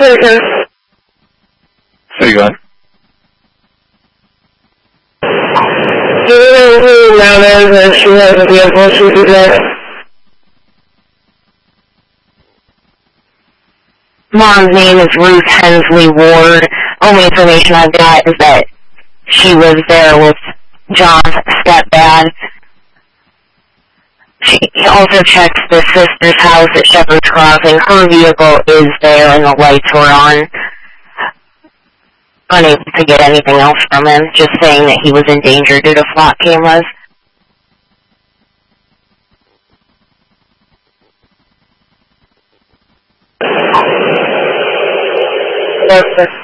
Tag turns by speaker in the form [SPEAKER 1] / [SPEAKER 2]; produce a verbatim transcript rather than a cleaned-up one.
[SPEAKER 1] There you go. Now that she has a vehicle, she can there.
[SPEAKER 2] Mom's name is Ruth Hensley Ward. Only information I've got is that she lives there with John's stepdad. She also checks the sister's house at Shepherd's Crossing. Her vehicle is there and the lights were on. Unable to get anything else from him, just saying that he was in danger due to flock cameras.
[SPEAKER 1] Okay.